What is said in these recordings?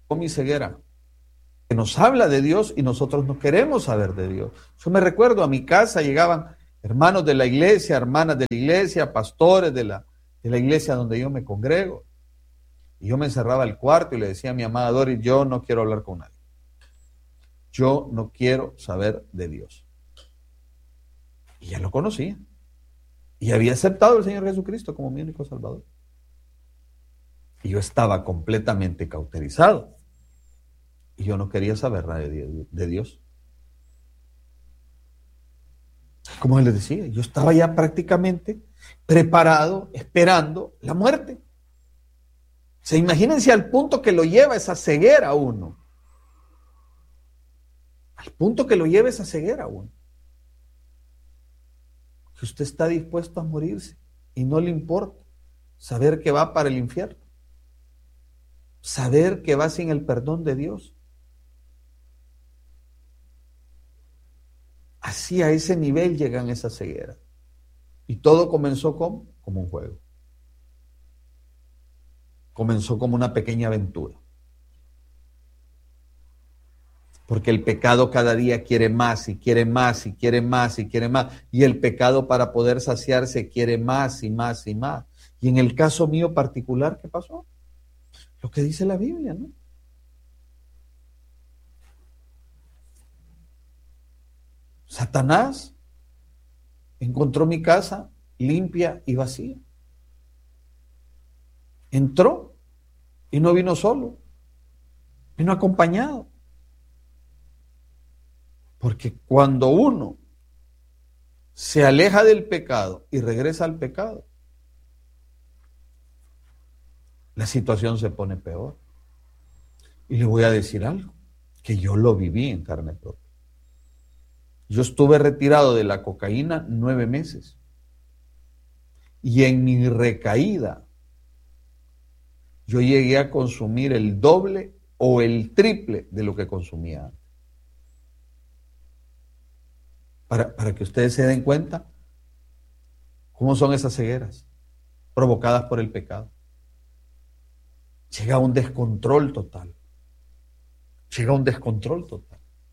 mi ceguera, que nos habla de Dios y nosotros no queremos saber de Dios. Yo me recuerdo, a mi casa llegaban hermanos de la iglesia, hermanas de la iglesia, pastores de la iglesia donde yo me congrego. Y yo me encerraba al cuarto y le decía a mi amada Doris, yo no quiero hablar con nadie. Yo no quiero saber de Dios. Y ya lo conocía. Y había aceptado al Señor Jesucristo como mi único Salvador. Y yo estaba completamente cauterizado. Y yo no quería saber nada de Dios. Como les decía, yo estaba ya prácticamente preparado, esperando la muerte. Se imagínense al punto que lo lleva esa ceguera a uno. Al punto que lo lleva esa ceguera a uno. Que usted está dispuesto a morirse y no le importa saber que va para el infierno. Saber que va sin el perdón de Dios. Así a ese nivel llegan esas cegueras. Y todo comenzó como un juego. Comenzó como una pequeña aventura. Porque el pecado cada día quiere más y quiere más y quiere más y quiere más. Y el pecado para poder saciarse quiere más y más y más. Y en el caso mío particular, ¿qué pasó? Lo que dice la Biblia, ¿no? Satanás encontró mi casa limpia y vacía. Entró y no vino solo, vino acompañado. Porque cuando uno se aleja del pecado y regresa al pecado, la situación se pone peor. Y le voy a decir algo, que yo lo viví en carne propia. Yo estuve retirado de la cocaína 9 meses. Y en mi recaída, yo llegué a consumir el doble o el triple de lo que consumía antes. Para que ustedes se den cuenta cómo son esas cegueras provocadas por el pecado. Llega a un descontrol total. Llega a un descontrol total.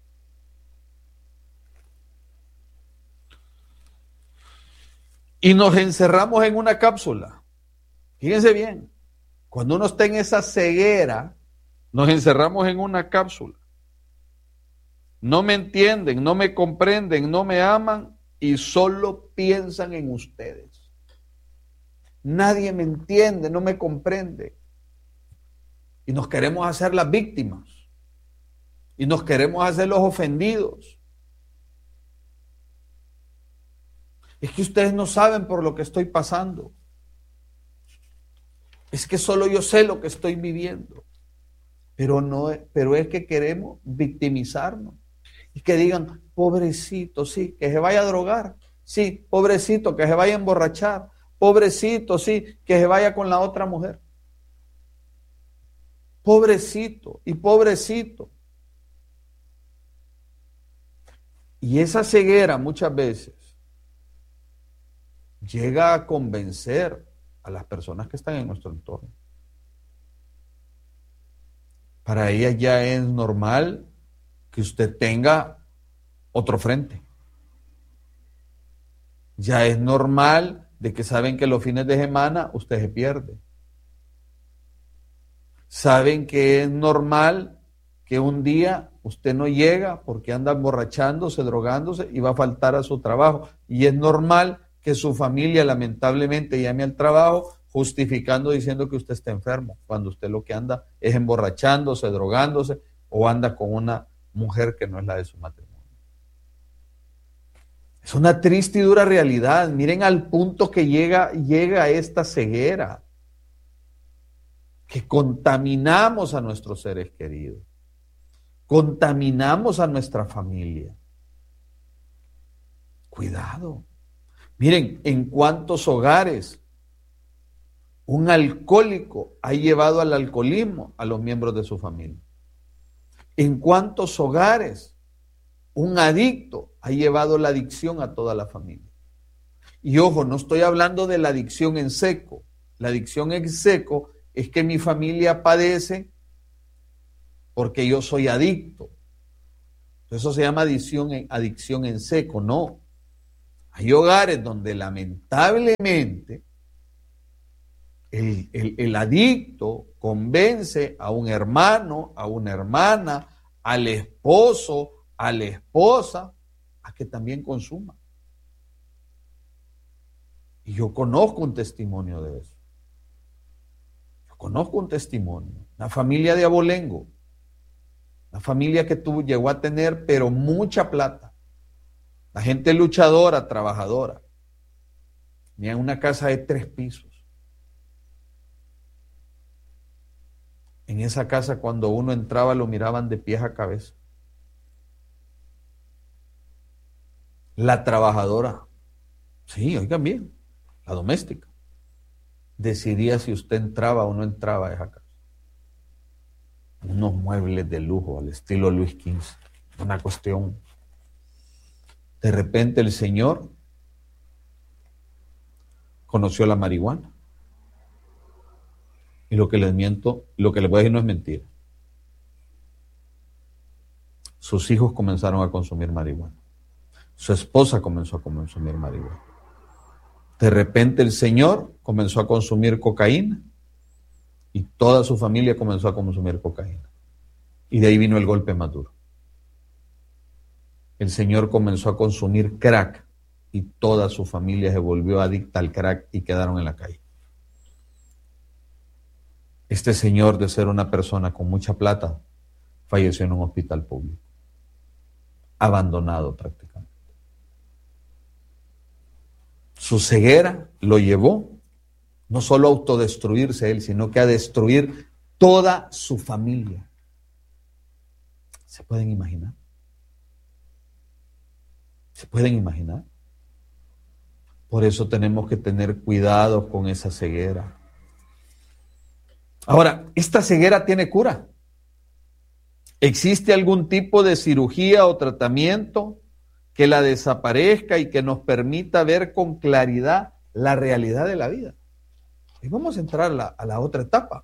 Y nos encerramos en una cápsula. Fíjense bien, cuando uno está en esa ceguera, nos encerramos en una cápsula. No me entienden, no me comprenden, no me aman y solo piensan en ustedes. Nadie me entiende, no me comprende. Y nos queremos hacer las víctimas. Y nos queremos hacer los ofendidos. Es que ustedes no saben por lo que estoy pasando. Es que solo yo sé lo que estoy viviendo. Pero es que queremos victimizarnos. Y que digan, pobrecito, sí, que se vaya a drogar. Sí, pobrecito, que se vaya a emborrachar. Pobrecito, sí, que se vaya con la otra mujer. Pobrecito y pobrecito. Y esa ceguera muchas veces llega a convencer a las personas que están en nuestro entorno. Para ellas ya es normal que usted tenga otro frente. Ya es normal de que saben que los fines de semana usted se pierde. Saben que es normal que un día usted no llega porque anda emborrachándose, drogándose y va a faltar a su trabajo. Y es normal que su familia lamentablemente llame al trabajo justificando, diciendo que usted está enfermo, cuando usted lo que anda es emborrachándose, drogándose o anda con una mujer que no es la de su matrimonio. Es una triste y dura realidad. Miren al punto que llega esta ceguera, que contaminamos a nuestros seres queridos, contaminamos a nuestra familia. Cuidado. Miren, en cuántos hogares un alcohólico ha llevado al alcoholismo a los miembros de su familia. En cuántos hogares un adicto ha llevado la adicción a toda la familia. Y ojo, no estoy hablando de la adicción en seco. La adicción en seco es que mi familia padece porque yo soy adicto. Eso se llama adicción en seco, no. Hay hogares donde lamentablemente el adicto convence a un hermano, a una hermana, al esposo, a la esposa, a que también consuma. Y yo conozco un testimonio de eso. Yo conozco un testimonio. La familia de Abolengo. Una familia que llegó a tener, pero mucha plata. La gente luchadora, trabajadora. Tenía una casa de 3 pisos. En esa casa, cuando uno entraba, lo miraban de pies a cabeza. La trabajadora, sí, oigan bien, la doméstica, decidía si usted entraba o no entraba a esa casa. Unos muebles de lujo al estilo Luis XV, una cuestión. De repente el señor conoció la marihuana. Y lo que les voy a decir no es mentira. Sus hijos comenzaron a consumir marihuana. Su esposa comenzó a consumir marihuana. De repente el señor comenzó a consumir cocaína y toda su familia comenzó a consumir cocaína. Y de ahí vino el golpe más duro. El señor comenzó a consumir crack y toda su familia se volvió adicta al crack y quedaron en la calle. Este señor, de ser una persona con mucha plata, falleció en un hospital público, abandonado prácticamente. Su ceguera lo llevó no solo a autodestruirse él, sino que a destruir toda su familia. ¿Se pueden imaginar? ¿Se pueden imaginar? Por eso tenemos que tener cuidado con esa ceguera. Ahora, ¿esta ceguera tiene cura? ¿Existe algún tipo de cirugía o tratamiento que la desaparezca y que nos permita ver con claridad la realidad de la vida? Y vamos a entrar a la otra etapa.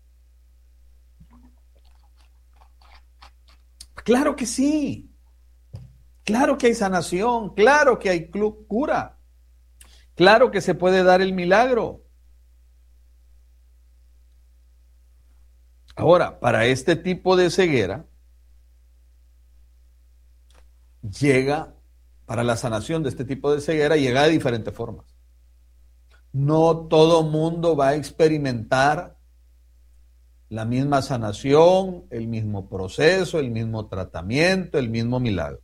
Claro que sí. Claro que hay sanación. Claro que hay cura. Claro que se puede dar el milagro. Ahora, para este tipo de ceguera, para la sanación de este tipo de ceguera, llega de diferentes formas. No todo mundo va a experimentar la misma sanación, el mismo proceso, el mismo tratamiento, el mismo milagro.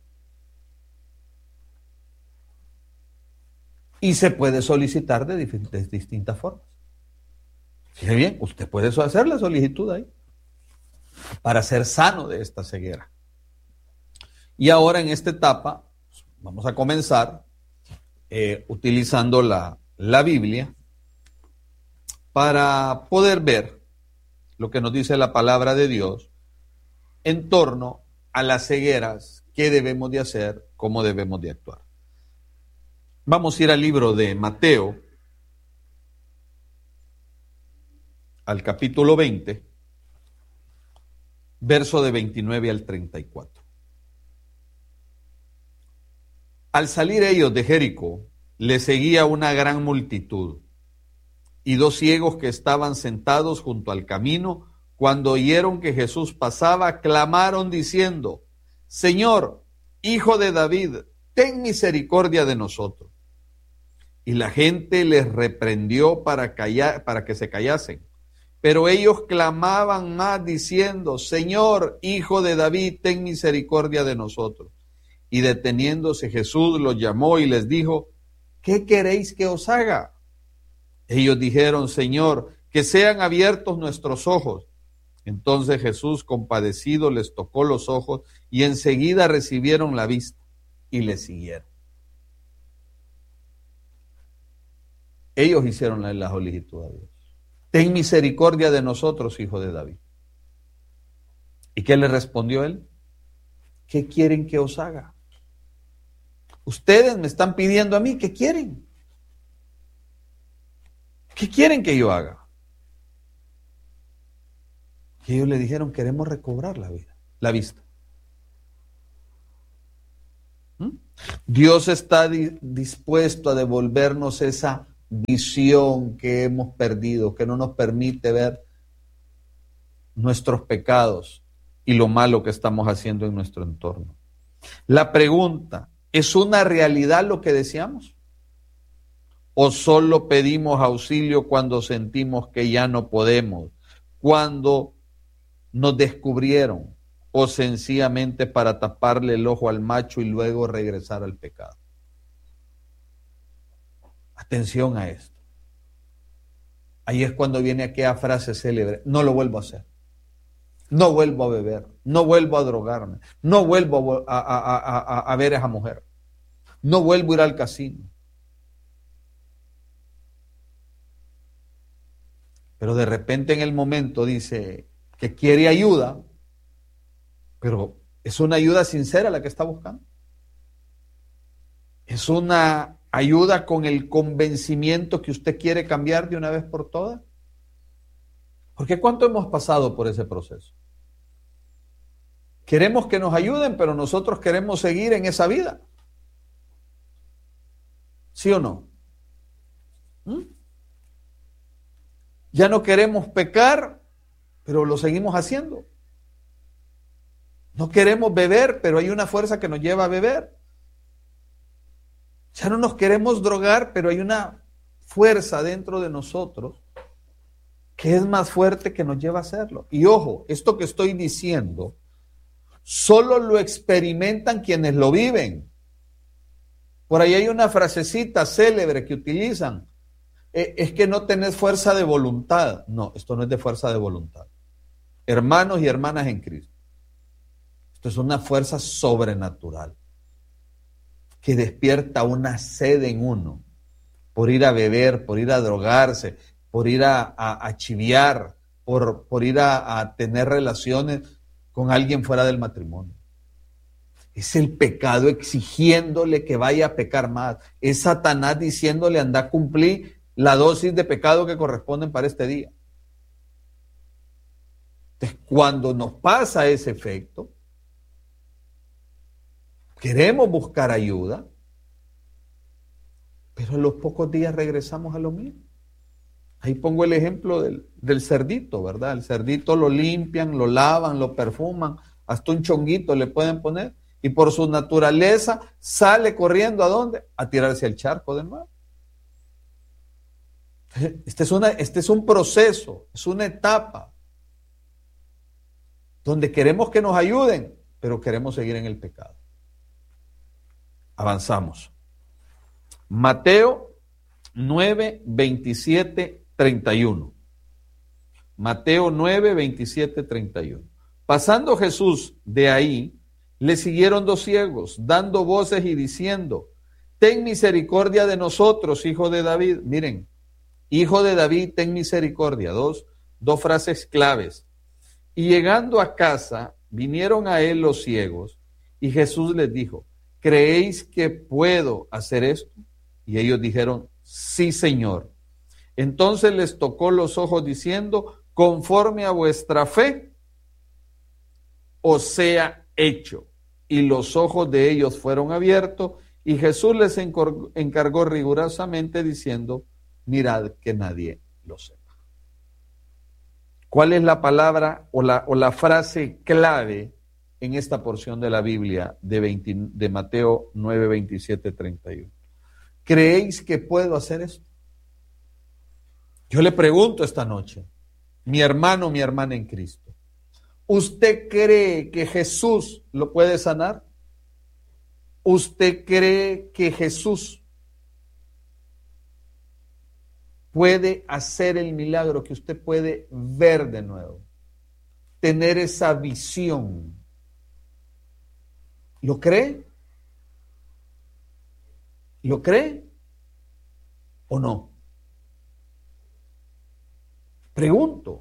Y se puede solicitar de distintas formas. Fíjese bien, usted puede hacer la solicitud ahí para ser sano de esta ceguera. Y ahora en esta etapa vamos a comenzar utilizando la Biblia para poder ver lo que nos dice la palabra de Dios en torno a las cegueras, qué debemos de hacer, cómo debemos de actuar. Vamos a ir al libro de Mateo, al capítulo 20, verso de 29 al 34. Al salir ellos de Jericó, le seguía una gran multitud, y 2 ciegos que estaban sentados junto al camino, cuando oyeron que Jesús pasaba, clamaron diciendo: Señor, Hijo de David, ten misericordia de nosotros. Y la gente les reprendió para que se callasen. Pero ellos clamaban más diciendo: Señor, Hijo de David, ten misericordia de nosotros. Y deteniéndose Jesús los llamó y les dijo: ¿qué queréis que os haga? Ellos dijeron: Señor, que sean abiertos nuestros ojos. Entonces Jesús, compadecido, les tocó los ojos y enseguida recibieron la vista y le siguieron. Ellos hicieron la solicitud a Dios: ten misericordia de nosotros, Hijo de David. ¿Y qué le respondió él? ¿Qué quieren que os haga? Ustedes me están pidiendo a mí, ¿qué quieren? ¿Qué quieren que yo haga? Y ellos le dijeron, queremos recobrar la vista. Dios está dispuesto a devolvernos esa visión que hemos perdido, que no nos permite ver nuestros pecados y lo malo que estamos haciendo en nuestro entorno. La pregunta, ¿es una realidad lo que deseamos? ¿O solo pedimos auxilio cuando sentimos que ya no podemos? Cuando nos descubrieron, o sencillamente para taparle el ojo al macho y luego regresar al pecado. Atención a esto. Ahí es cuando viene aquella frase célebre, no lo vuelvo a hacer. No vuelvo a beber, no vuelvo a drogarme, no vuelvo a ver a esa mujer, no vuelvo a ir al casino. Pero de repente en el momento dice que quiere ayuda, pero es una ayuda sincera la que está buscando. Es una ayuda con el convencimiento que usted quiere cambiar de una vez por todas. Porque ¿cuánto hemos pasado por ese proceso? Queremos que nos ayuden, pero nosotros queremos seguir en esa vida. ¿Sí o no? Ya no queremos pecar, pero lo seguimos haciendo. No queremos beber, pero hay una fuerza que nos lleva a beber. Ya no nos queremos drogar, pero hay una fuerza dentro de nosotros que es más fuerte que nos lleva a hacerlo. Y ojo, esto que estoy diciendo, solo lo experimentan quienes lo viven. Por ahí hay una frasecita célebre que utilizan. Es que no tenés fuerza de voluntad. No, esto no es de fuerza de voluntad. Hermanos y hermanas en Cristo. Esto es una fuerza sobrenatural que despierta una sed en uno por ir a beber, por ir a drogarse, por ir a chiviar, por ir a tener relaciones con alguien fuera del matrimonio. Es el pecado exigiéndole que vaya a pecar más. Es Satanás diciéndole anda a cumplir la dosis de pecado que corresponden para este día. Entonces, cuando nos pasa ese efecto, queremos buscar ayuda, pero en los pocos días regresamos a lo mismo. Ahí pongo el ejemplo del cerdito, ¿verdad? El cerdito lo limpian, lo lavan, lo perfuman, hasta un chonguito le pueden poner, y por su naturaleza sale corriendo ¿a dónde? A tirarse al charco de nuevo. Este es un proceso, es una etapa donde queremos que nos ayuden, pero queremos seguir en el pecado. Avanzamos. Mateo 9, 27, 31. Mateo 9, 27, 31. Pasando Jesús de ahí, le siguieron dos ciegos, dando voces y diciendo, ten misericordia de nosotros, hijo de David. Miren, hijo de David, ten misericordia. Dos frases claves. Y llegando a casa, vinieron a él los ciegos, y Jesús les dijo, ¿creéis que puedo hacer esto? Y ellos dijeron, sí, Señor. Entonces les tocó los ojos diciendo, conforme a vuestra fe, os sea hecho. Y los ojos de ellos fueron abiertos, y Jesús les encargó rigurosamente diciendo, mirad que nadie lo sepa. ¿Cuál es la palabra o la frase clave en esta porción de la Biblia de Mateo 9, 27, 31? ¿Creéis que puedo hacer esto? Yo le pregunto esta noche, mi hermano, mi hermana en Cristo, ¿usted cree que Jesús lo puede sanar? ¿Usted cree que Jesús puede hacer el milagro, que usted puede ver de nuevo, tener esa visión? ¿Lo cree? ¿Lo cree o no? Pregunto.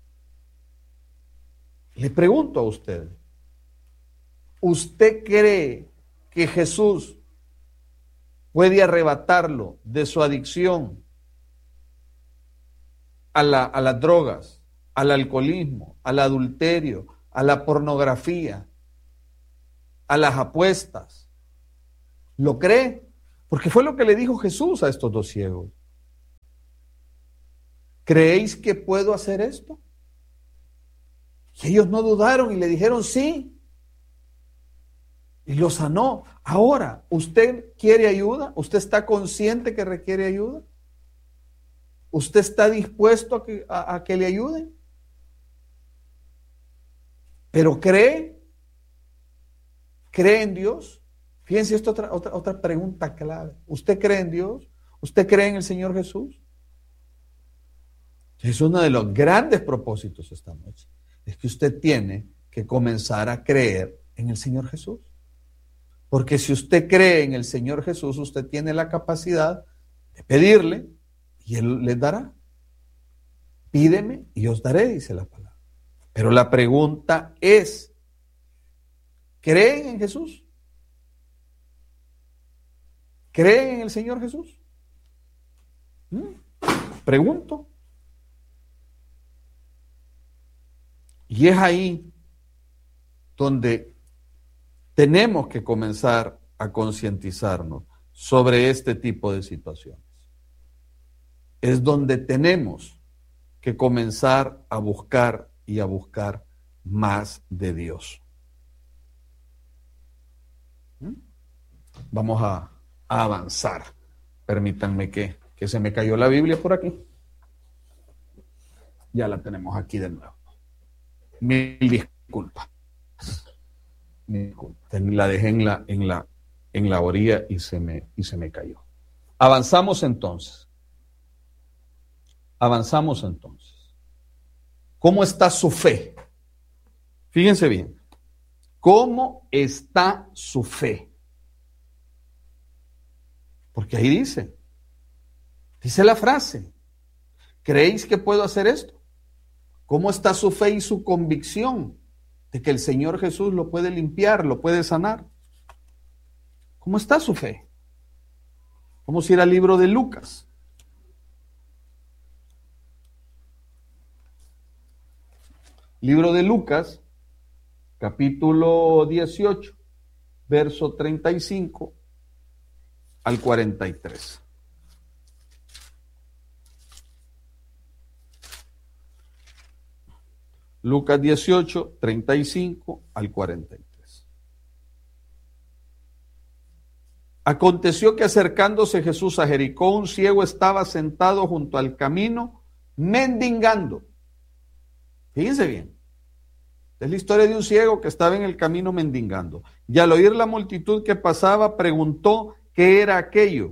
Le pregunto a usted. ¿Usted cree que Jesús puede arrebatarlo de su adicción a las drogas, al alcoholismo, al adulterio, a la pornografía, a las apuestas. ¿Lo cree? Porque fue lo que le dijo Jesús a estos dos ciegos. ¿Creéis que puedo hacer esto? Y ellos no dudaron y le dijeron sí. Y lo sanó. Ahora, ¿usted quiere ayuda? ¿Usted está consciente que requiere ayuda? ¿Usted está dispuesto a que le ayuden? ¿Pero cree? ¿Cree en Dios? Fíjense, esta otra pregunta clave. ¿Usted cree en Dios? ¿Usted cree en el Señor Jesús? Es uno de los grandes propósitos esta noche. Es que usted tiene que comenzar a creer en el Señor Jesús. Porque si usted cree en el Señor Jesús, usted tiene la capacidad de pedirle y Él les dará. Pídeme y os daré, dice la palabra. Pero la pregunta es, ¿creen en Jesús? ¿Creen en el Señor Jesús? Pregunto. Y es ahí donde tenemos que comenzar a concientizarnos sobre este tipo de situaciones. Es donde tenemos que comenzar a buscar y a buscar más de Dios. Vamos a avanzar. Permítanme que se me cayó la Biblia por aquí. Ya la tenemos aquí de nuevo. Mil disculpas. La dejé en la orilla y se me cayó. Avanzamos entonces. ¿Cómo está su fe? Fíjense bien. ¿Cómo está su fe? Porque ahí dice la frase, ¿creéis que puedo hacer esto? ¿Cómo está su fe y su convicción de que el Señor Jesús lo puede limpiar, lo puede sanar? ¿Cómo está su fe? Vamos a ir al libro de Lucas. Libro de Lucas, capítulo 18, verso 35 al 43. Lucas 18, 35 al 43. Aconteció que acercándose Jesús a Jericó, un ciego estaba sentado junto al camino, mendigando. Fíjense bien. Es la historia de un ciego que estaba en el camino mendigando. Y al oír la multitud que pasaba, preguntó qué era aquello.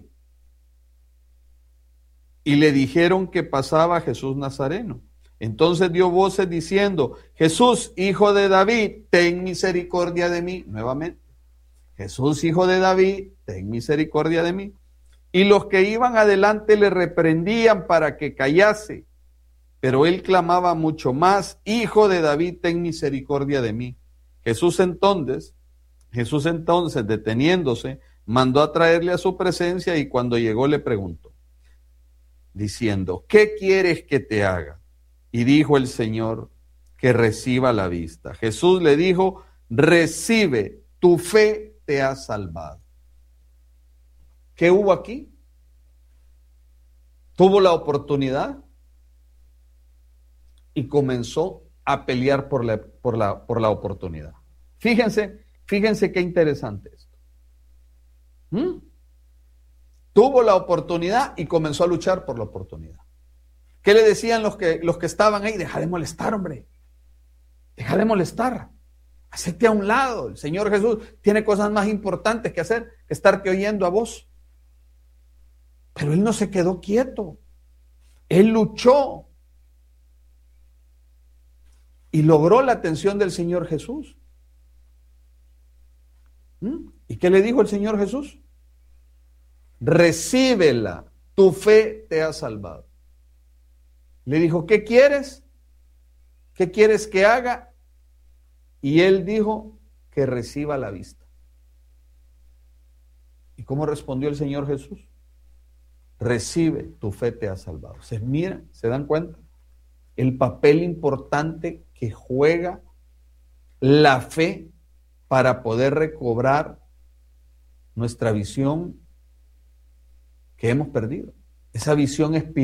Y le dijeron que pasaba Jesús Nazareno. Entonces dio voces diciendo, Jesús, hijo de David, ten misericordia de mí. Nuevamente, Jesús, hijo de David, ten misericordia de mí. Y los que iban adelante le reprendían para que callase. Pero él clamaba mucho más, Hijo de David, ten misericordia de mí. Jesús entonces, deteniéndose, mandó a traerle a su presencia y cuando llegó le preguntó, diciendo, ¿qué quieres que te haga? Y dijo el Señor, que reciba la vista. Jesús le dijo, recibe, tu fe te ha salvado. ¿Qué hubo aquí? Tuvo la oportunidad y comenzó a pelear por la oportunidad. Fíjense qué interesante esto. Tuvo la oportunidad y comenzó a luchar por la oportunidad. ¿Qué le decían los que estaban ahí? Deja de molestar, hombre. Deja de molestar. Hacete a un lado. El Señor Jesús tiene cosas más importantes que hacer que estarte oyendo a vos. Pero él no se quedó quieto. Él luchó. Y logró la atención del Señor Jesús. ¿Y qué le dijo el Señor Jesús? Recíbela, tu fe te ha salvado. Le dijo, ¿qué quieres? ¿Qué quieres que haga? Y él dijo que reciba la vista. ¿Y cómo respondió el Señor Jesús? Recibe, tu fe te ha salvado. ¿Se miran? ¿Se dan cuenta? el papel importante que juega la fe para poder recobrar nuestra visión que hemos perdido, esa visión espiritual